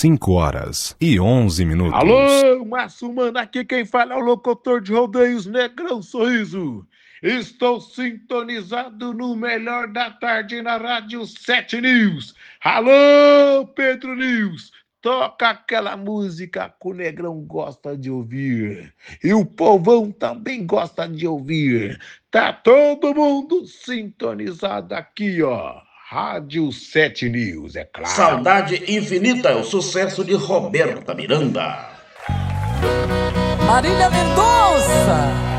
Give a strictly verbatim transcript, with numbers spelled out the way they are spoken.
cinco horas e onze minutos. Alô, Márcio Mano, aqui quem fala é o locutor de rodeios Negrão Sorriso. Estou sintonizado no melhor da tarde na Rádio sete News. Alô, Pedro News, toca aquela música que o Negrão gosta de ouvir. E o povão também gosta de ouvir. Tá todo mundo sintonizado aqui, ó. Rádio sete News, é claro. Saudade Infinita é o sucesso de Roberta Miranda. Marília Mendonça.